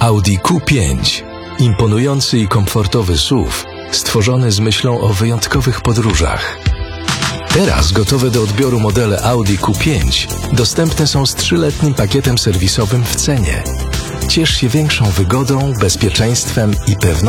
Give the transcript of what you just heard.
Audi Q5. Imponujący i komfortowy SUV, stworzony z myślą o wyjątkowych podróżach. Teraz gotowe do odbioru modele Audi Q5 dostępne są z 3-letnim pakietem serwisowym w cenie. Ciesz się większą wygodą, bezpieczeństwem i pewnością